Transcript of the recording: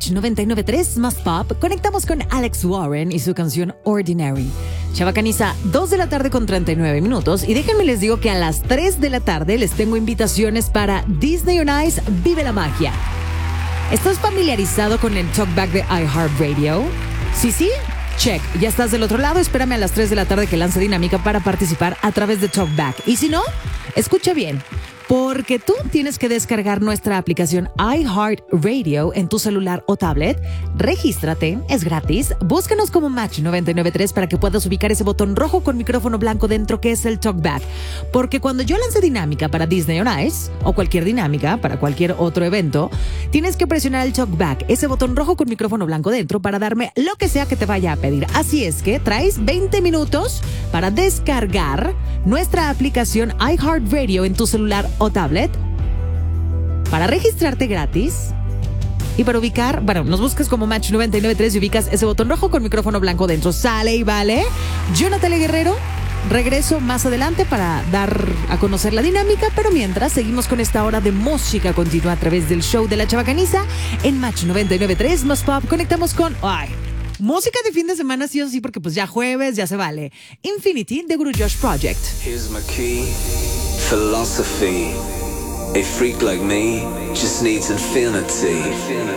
Match 99.3 más pop, conectamos con Alex Warren y su canción Ordinary. Chavacaniza, 2 de la tarde con 39 minutos. Y déjenme les digo que a las 3 de la tarde les tengo invitaciones para Disney on Ice Vive la Magia. ¿Estás familiarizado con el Talkback de iHeartRadio? Sí. Check. Ya estás del otro lado. Espérame a las 3 de la tarde que lance Dinámica para participar a través de Talkback. Y si no, escucha bien. Porque tú tienes que descargar nuestra aplicación iHeartRadio en tu celular o tablet. Regístrate, es gratis. Búscanos como Match 99.3 para que puedas ubicar ese botón rojo con micrófono blanco dentro que es el Talkback. Porque cuando yo lance Dinámica para Disney on Ice o cualquier dinámica para cualquier otro evento, tienes que presionar el Talkback, ese botón rojo con micrófono blanco dentro para darme lo que sea que te vaya a pedir. Así es que traes 20 minutos para descargar nuestra aplicación iHeartRadio en tu celular o tablet, para registrarte gratis y para ubicar, nos buscas como Match 99.3 y ubicas ese botón rojo con micrófono blanco dentro. Sale y vale. Yo, Natalia Guerrero, regreso más adelante para dar a conocer la dinámica, pero mientras seguimos con esta hora de música continua a través del show de la Chavacaniza en Match 99.3 más pop. Conectamos con música de fin de semana, sí o sí, porque pues ya jueves, ya se vale. Infinity de Guru Josh Project. Here's my key, philosophy. A freak like me just needs infinity.